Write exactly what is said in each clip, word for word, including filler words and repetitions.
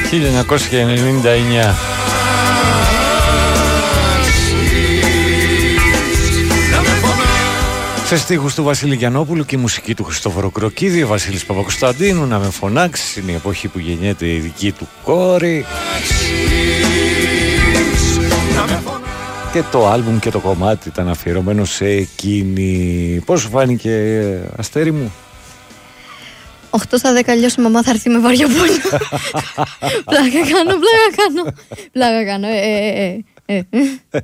χίλια εννιακόσια ενενήντα εννιά. Σε στίχους του Βασίλη Γιαννόπουλου και η μουσική του Χριστόφορου Κροκίδη, ο Βασίλης Παπακοσταντίνου, να με φωνάξει, είναι η εποχή που γεννιέται η δική του κόρη. Και το άλμπουμ και το κομμάτι ήταν αφιερωμένο σε εκείνη. Πώς σου φάνηκε, Αστέρι μου? οκτώ στα δέκα, αλλιώς η μαμά θα έρθει με βαριά πόνο. Πλάκα κάνω, πλάκα κάνω. Πλάκα κάνω, ε, ε, ε, ε.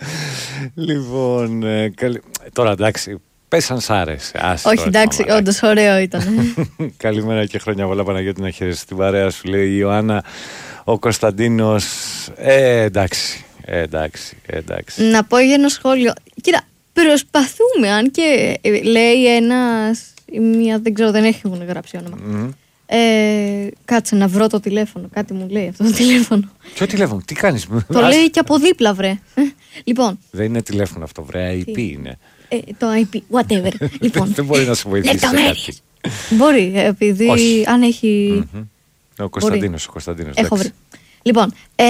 Λοιπόν, ε, καλη... τώρα εντάξει, πέσαν σάρες. Όχι, εντάξει, όντως ωραίο ήταν. Καλημέρα και χρόνια πολλά, Παναγιώτη, να χαίρεσαι την παρέα σου, λέει η Ιωάννα. Ο Κωνσταντίνος, ε, εντάξει, ε, εντάξει, ε, εντάξει. Να πω για ένα σχόλιο. Κοίτα, προσπαθούμε, αν και ε, λέει ένας, μία, δεν ξέρω, δεν έχουν γράψει όνομα. Mm-hmm. Ε, κάτσε να βρω το τηλέφωνο. Κάτι μου λέει αυτό το τηλέφωνο. Ποιο τηλέφωνο, τι κάνεις? Το λέει και από δίπλα, βρε. Λοιπόν. Δεν είναι τηλέφωνο αυτό, βρε. άι πι είναι. Ε, το άι πι, whatever. Λοιπόν. Δεν μπορεί να σε βοηθήσει σε κάτι. Μπορεί, επειδή όχι. Αν έχει. Mm-hmm. Ο Κωνσταντίνος, ο Κωνσταντίνος. Έχω βρει. Λοιπόν. Ε,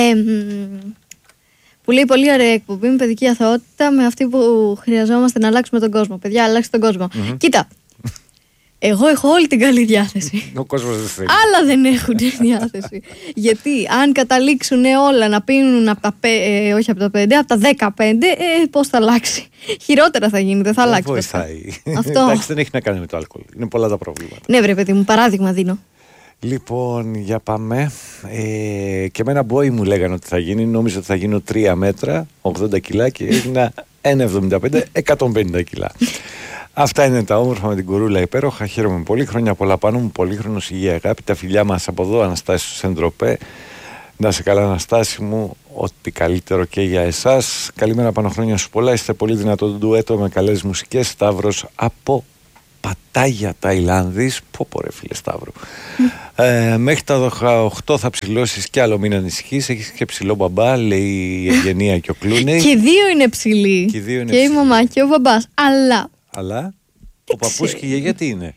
που λέει πολύ ωραία εκπομπή με παιδική αθωότητα, με αυτή που χρειαζόμαστε να αλλάξουμε τον κόσμο. Παιδιά, αλλάξτε τον κόσμο. Mm-hmm. Κοίτα. Εγώ έχω όλη την καλή διάθεση. Ο κόσμος δεν θέλει. Άλλα δεν έχουν διάθεση. Γιατί αν καταλήξουν όλα να πίνουν από τα, ε, όχι από τα πέντε, από τα δεκαπέντε, ε, πώς θα αλλάξει? Χειρότερα θα γίνει, δεν θα αλλάξει. Δεν βοηθάει. Αυτό. Εντάξει, δεν έχει να κάνει με το αλκοόλ. Είναι πολλά τα προβλήματα. Ναι, βρε παιδί μου, παράδειγμα δίνω. Λοιπόν, για πάμε. Ε, και εμένα μπόι μου λέγανε ότι θα γίνει. Νόμιζα ότι θα γίνω τρία μέτρα, ογδόντα κιλά και έγινα ένα εβδομήντα πέντε, εκατόν πενήντα κιλά. Αυτά είναι τα όμορφα με την Κουρούλα υπέροχα. Χαίρομαι πολύ. Χρόνια πολλά πάνω μου. Πολύχρονος, υγεία, αγάπη. Τα φιλιά μας από εδώ, Αναστάσης Σεντροπέ. Να σε καλά, Αναστάση μου. Ό,τι καλύτερο και για εσάς. Καλημέρα, πάνω, χρόνια σου πολλά. Είστε πολύ δυνατό ντουέτο με καλές μουσικές. Σταύρος από Πατάγια, Ταϊλάνδης. Πω πω ρε φίλε Σταύρο. Mm. Ε, μέχρι τα δεκαοκτώ θα ψηλώσεις κι άλλο, μην ανησυχείς. Έχεις και ψηλό μπαμπά, λέει η Ευγενία και ο Κλούνεϊ. Και δύο είναι ψηλοί. Και, δύο είναι και ψηλοί. Η μαμά και ο μπαμπάς. Αλλά. Αλλά ο παππούς και η γιαγιά τι είναι?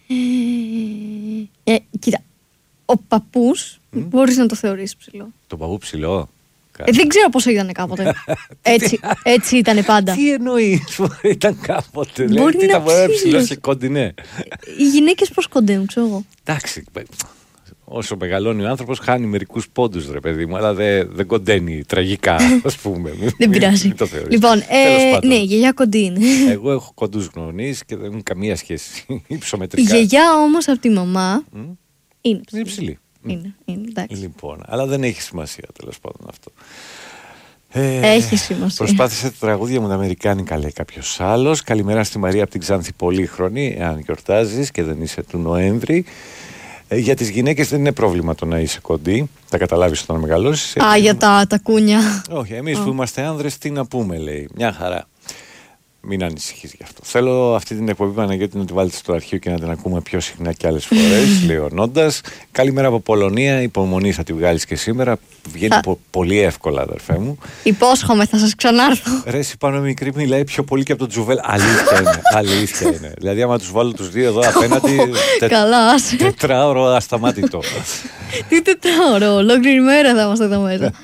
Ε, κοίτα, ο παππούς mm. μπορείς να το θεωρήσεις ψηλό. Το παππού ψηλό? Ε, δεν ξέρω πόσο ήταν κάποτε. έτσι, έτσι ήταν πάντα. Τι εννοείς ήταν κάποτε? Μπορεί τι να ήταν ψηλό και κοντινέ? Οι γυναίκες πώς κοντίνουν, ξέρω εγώ. Εντάξει, όσο μεγαλώνει ο άνθρωπος χάνει μερικούς πόντους, ρε παιδί μου, αλλά δεν, δεν κοντένει τραγικά, ας πούμε. Δεν πειράζει. Λοιπόν, ε, ναι, η γιαγιά κοντή είναι. Εγώ έχω κοντούς γνωρείς και δεν έχουν καμία σχέση υψομετρικά. Η γιαγιά όμως από τη μαμά mm? είναι ψηλή. Είναι ψηλή. Είναι, είναι, εντάξει. Λοιπόν, αλλά δεν έχει σημασία τέλος πάντων αυτό. Ε, έχει σημασία. Προσπάθησε τα τραγούδια μου τα αμερικάνικα, λέει κάποιος άλλος. Καλημέρα στη Μαρία από την Ξάνθη, πολύχρονη, εάν γιορτάζεις και δεν είσαι του Νοέμβρη. Ε, για τις γυναίκες δεν είναι πρόβλημα το να είσαι κοντή. Θα καταλάβεις όταν μεγαλώσεις. Α, για τα, τα κούνια. Όχι, εμείς oh. που είμαστε άνδρες, τι να πούμε, λέει. Μια χαρά. Μην ανησυχείς γι' αυτό. Θέλω αυτή την εκπομπή, Παναγιώτη, να τη βάλετε στο αρχείο και να την ακούμε πιο συχνά και άλλες φορές, λέει ο Νόντας. Καλημέρα από Πολωνία. Υπομονή θα τη βγάλεις και σήμερα. Βγαίνει πο- πολύ εύκολα, αδερφέ μου. Υπόσχομαι, θα σας ξανάρθω. Ρε, εσύ πάνω μικρή μιλάει πιο πολύ και από τον Τζουβέλ. Αλήθεια είναι. Αλήθεια είναι. Δηλαδή, άμα τους βάλω τους δύο εδώ απέναντι. τε- Καλά, τετράωρο ασταμάτητο. Τι τετράωρο, ολόκληρη μέρα θα είμαστε εδώ μέσα.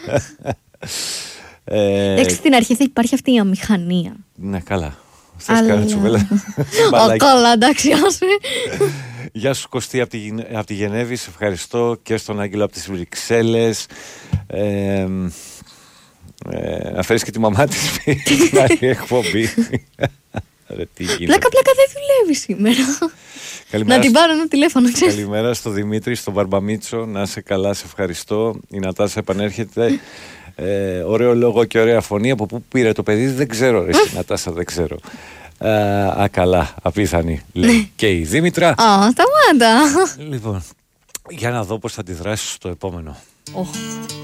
Εντάξει, στην αρχή θα υπάρχει αυτή η αμηχανία. Ναι, καλά. Θες κάνει τσουβέλα. Καλά, εντάξει, άσε. Γεια σου Κωστή από τη, από τη Γενέβη, σε ευχαριστώ, και στον Άγγελο από τις Βρυξέλλες. Ε, ε, να φέρεις και τη μαμά της στην άλλη εκπομπή. Πλάκα πλάκα δεν δουλεύει σήμερα. Καλημέρα, να την πάρω ένα τηλέφωνο, ξέρεις. Καλημέρα στο Δημήτρη, στον Μπαρμπαμίτσο. Να είσαι καλά, σε ευχαριστώ. Η Νατάσα επανέρχεται. Ε, ωραίο λόγο και ωραία φωνή. Από πού πήρε το παιδί, δεν ξέρω. Ρε, Νατάσα, δεν ξέρω. Α, α, καλά, απίθανη, λέει και η Δήμητρα. Α, σταμάτα. Λοιπόν, για να δω πώς θα αντιδράσεις στο επόμενο. Oh.